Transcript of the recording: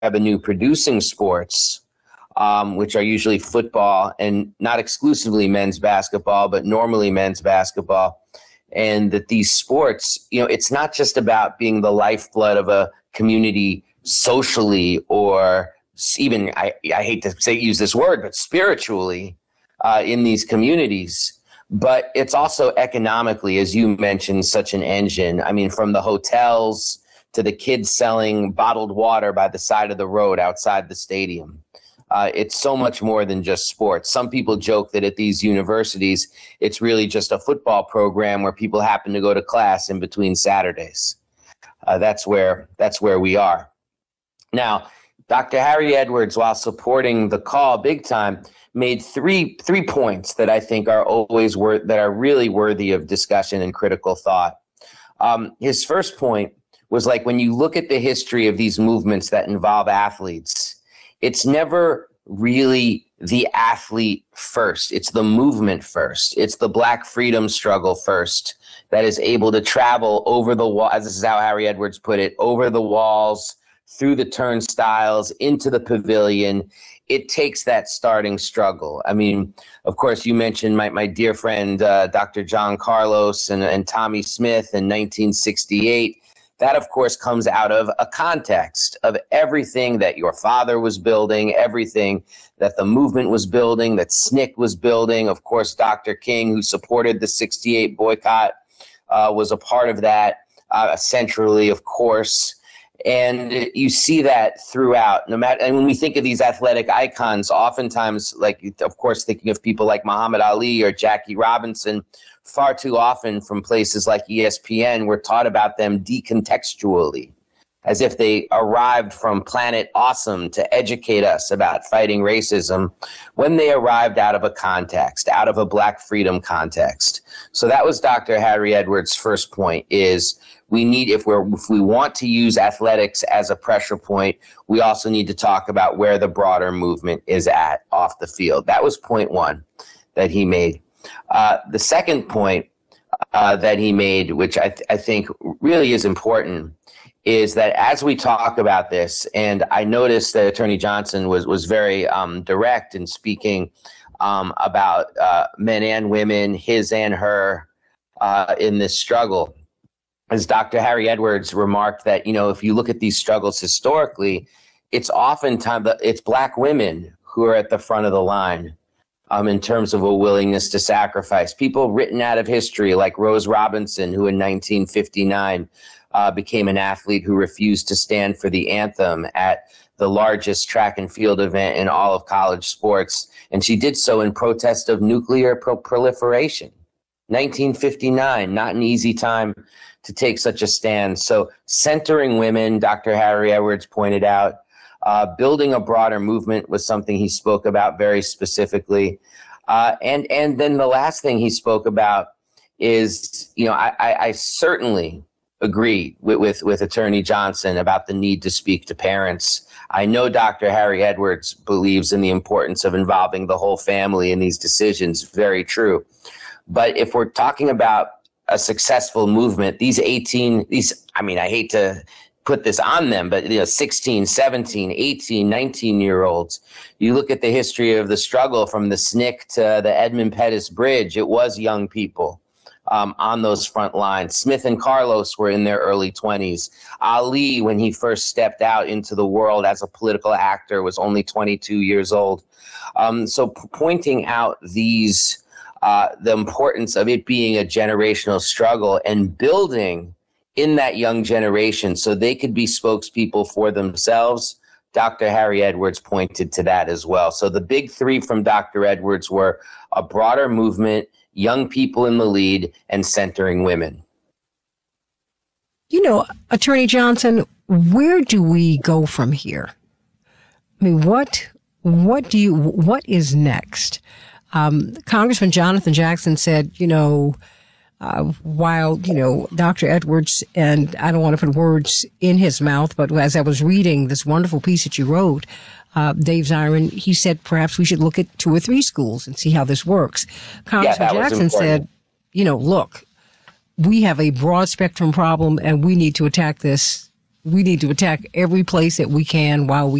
revenue producing sports, which are usually football and not exclusively men's basketball, but normally men's basketball. And that these sports, it's not just about being the lifeblood of a community socially, or even, I hate to use this word, but spiritually in these communities. But it's also economically, as you mentioned, such an engine. I mean, from the hotels to the kids selling bottled water by the side of the road outside the stadium. It's so much more than just sports. Some people joke that at these universities, it's really just a football program where people happen to go to class in between Saturdays. That's where we are. Now, Dr. Harry Edwards, while supporting the call big time, made three points that I think are really worthy of discussion and critical thought. His first point was, like, when you look at the history of these movements that involve athletes, it's never really the athlete first. It's the movement first. It's the Black freedom struggle first that is able to travel over the wall, as this is how Harry Edwards put it, over the walls, through the turnstiles, into the pavilion. It takes that starting struggle. I mean, of course, you mentioned my dear friend, Dr. John Carlos and Tommy Smith in 1968. That, of course, comes out of a context of everything that your father was building, everything that the movement was building, that SNCC was building. Of course, Dr. King, who supported the 68 boycott, was a part of that, centrally, of course. And you see that throughout. And when we think of these athletic icons, oftentimes, like, of course, thinking of people like Muhammad Ali or Jackie Robinson, far too often from places like ESPN, we're taught about them decontextually, as if they arrived from Planet Awesome to educate us about fighting racism, when they arrived out of a context, out of a Black freedom context. So that was Dr. Harry Edwards' first point, is we need, if we want to use athletics as a pressure point, we also need to talk about where the broader movement is at off the field. That was point one that he made. The second point that he made, which I think really is important, is that as we talk about this, and I noticed that Attorney Johnson was very direct in speaking about men and women, his and her, in this struggle. As Dr. Harry Edwards remarked that, if you look at these struggles historically, it's oftentimes it's Black women who are at the front of the line. In terms of a willingness to sacrifice. People written out of history like Rose Robinson, who in 1959 became an athlete who refused to stand for the anthem at the largest track and field event in all of college sports. And she did so in protest of nuclear proliferation. 1959, not an easy time to take such a stand. So centering women, Dr. Harry Edwards pointed out, building a broader movement was something he spoke about very specifically. And then the last thing he spoke about is, I certainly agree with Attorney Johnson about the need to speak to parents. I know Dr. Harry Edwards believes in the importance of involving the whole family in these decisions. Very true. But if we're talking about a successful movement, I hate to put this on them, but 16, 17, 18, 19-year-olds, you look at the history of the struggle from the SNCC to the Edmund Pettus Bridge, it was young people on those front lines. Smith and Carlos were in their early 20s. Ali, when he first stepped out into the world as a political actor, was only 22 years old. So pointing out these, the importance of it being a generational struggle and building in that young generation so they could be spokespeople for themselves, Dr. Harry Edwards pointed to that as well. So the big three from Dr. Edwards were a broader movement, young people in the lead, and centering women. Attorney Johnson, where do we go from here? I mean, what is next? Congressman Jonathan Jackson said, while, Dr. Edwards, and I don't want to put words in his mouth, but as I was reading this wonderful piece that you wrote, Dave Zirin, he said perhaps we should look at 2 or 3 schools and see how this works. Congressman Jackson said, look, we have a broad spectrum problem and we need to attack this we need to attack every place that we can while we